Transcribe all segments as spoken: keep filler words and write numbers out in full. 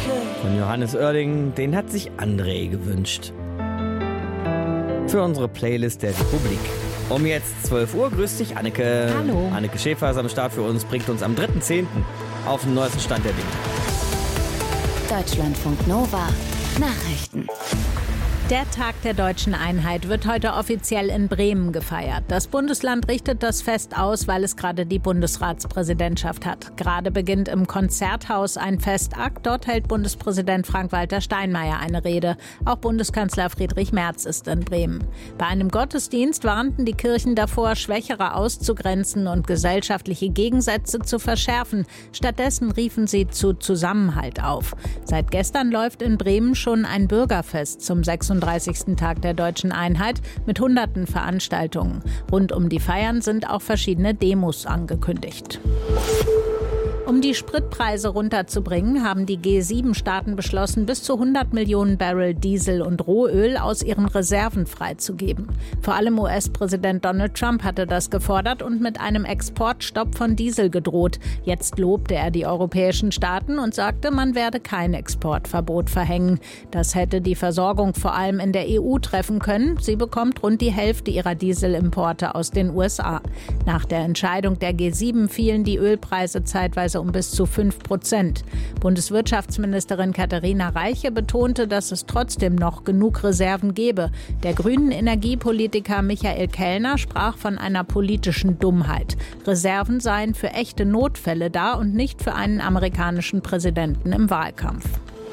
Von Johannes Oerding, den hat sich André gewünscht. Für unsere Playlist der Republik. Um jetzt zwölf Uhr, grüß dich Anneke. Hallo. Anneke Schäfer ist am Start für uns, bringt uns am dritten zehnten auf den neuesten Stand der Dinge. Deutschlandfunk Nova Nachrichten. Der Tag der deutschen Einheit wird heute offiziell in Bremen gefeiert. Das Bundesland richtet das Fest aus, weil es gerade die Bundesratspräsidentschaft hat. Gerade beginnt im Konzerthaus ein Festakt. Dort hält Bundespräsident Frank-Walter Steinmeier eine Rede. Auch Bundeskanzler Friedrich Merz ist in Bremen. Bei einem Gottesdienst warnten die Kirchen davor, Schwächere auszugrenzen und gesellschaftliche Gegensätze zu verschärfen. Stattdessen riefen sie zu Zusammenhalt auf. Seit gestern läuft in Bremen schon ein Bürgerfest zum sechsunddreißigsten Tag der deutschen Einheit mit hunderten Veranstaltungen. Rund um die Feiern sind auch verschiedene Demos angekündigt. Um die Spritpreise runterzubringen, haben die G sieben Staaten beschlossen, bis zu hundert Millionen Barrel Diesel und Rohöl aus ihren Reserven freizugeben. Vor allem U S-Präsident Donald Trump hatte das gefordert und mit einem Exportstopp von Diesel gedroht. Jetzt lobte er die europäischen Staaten und sagte, man werde kein Exportverbot verhängen. Das hätte die Versorgung vor allem in der E U treffen können. Sie bekommt rund die Hälfte ihrer Dieselimporte aus den U S A. Nach der Entscheidung der G sieben fielen die Ölpreise zeitweise um bis zu fünf Prozent. Bundeswirtschaftsministerin Katharina Reiche betonte, dass es trotzdem noch genug Reserven gebe. Der grünen Energiepolitiker Michael Kellner sprach von einer politischen Dummheit. Reserven seien für echte Notfälle da und nicht für einen amerikanischen Präsidenten im Wahlkampf.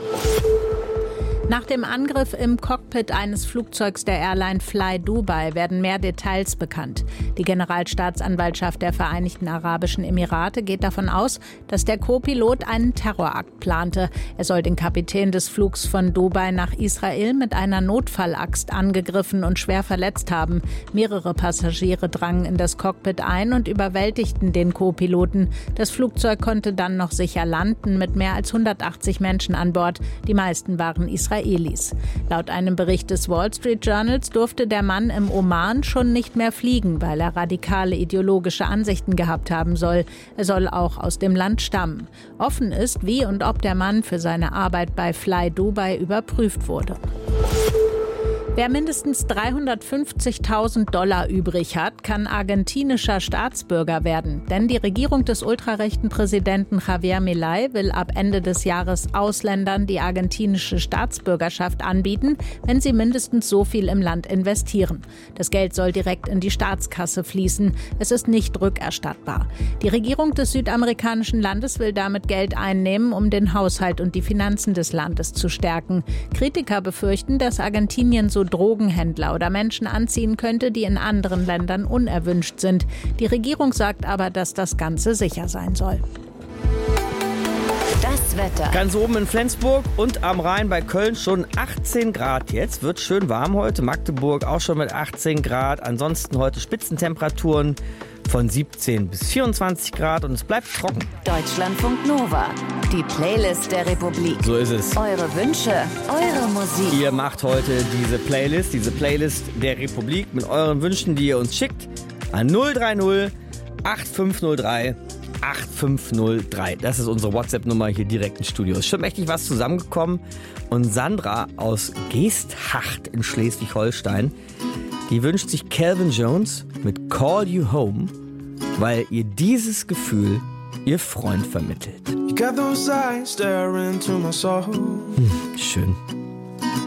Nach dem Angriff im Cockpit eines Flugzeugs der Airline Fly Dubai werden mehr Details bekannt. Die Generalstaatsanwaltschaft der Vereinigten Arabischen Emirate geht davon aus, dass der Co-Pilot einen Terrorakt plante. Er soll den Kapitän des Flugs von Dubai nach Israel mit einer Notfallaxt angegriffen und schwer verletzt haben. Mehrere Passagiere drangen in das Cockpit ein und überwältigten den Co-Piloten. Das Flugzeug konnte dann noch sicher landen mit mehr als hundertachtzig Menschen an Bord. Die meisten waren Israelis. Laut einem Bericht des Wall Street Journals durfte der Mann im Oman schon nicht mehr fliegen, weil er radikale ideologische Ansichten gehabt haben soll. Er soll auch aus dem Land stammen. Offen ist, wie und ob der Mann für seine Arbeit bei Fly Dubai überprüft wurde. Wer mindestens dreihundertfünfzigtausend Dollar übrig hat, kann argentinischer Staatsbürger werden. Denn die Regierung des ultrarechten Präsidenten Javier Milei will ab Ende des Jahres Ausländern die argentinische Staatsbürgerschaft anbieten, wenn sie mindestens so viel im Land investieren. Das Geld soll direkt in die Staatskasse fließen. Es ist nicht rückerstattbar. Die Regierung des südamerikanischen Landes will damit Geld einnehmen, um den Haushalt und die Finanzen des Landes zu stärken. Kritiker befürchten, dass Argentinien so Drogenhändler oder Menschen anziehen könnte, die in anderen Ländern unerwünscht sind. Die Regierung sagt aber, dass das Ganze sicher sein soll. Das Wetter. Ganz oben in Flensburg und am Rhein bei Köln schon achtzehn Grad jetzt. Wird schön warm heute. Magdeburg auch schon mit achtzehn Grad. Ansonsten heute Spitzentemperaturen von siebzehn bis vierundzwanzig Grad und es bleibt trocken. Deutschlandfunk Nova. Die Playlist der Republik. So ist es. Eure Wünsche, eure Musik. Ihr macht heute diese Playlist, diese Playlist der Republik mit euren Wünschen, die ihr uns schickt, an null drei null acht fünf null drei acht fünf null drei. Das ist unsere WhatsApp-Nummer hier direkt im Studio. Es ist schon mächtig was zusammengekommen. Und Sandra aus Geesthacht in Schleswig-Holstein, die wünscht sich Calvin Jones mit Call You Home, weil ihr dieses Gefühl ihr Freund vermittelt. You got those eyes staring into my soul. Hm, schön.